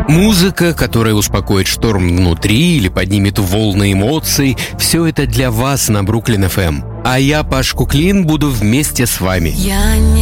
Музыка, которая успокоит шторм внутри или поднимет волны эмоций, все это для вас на Бруклин FM. А я, Паш Куклин, буду вместе с вами. Я не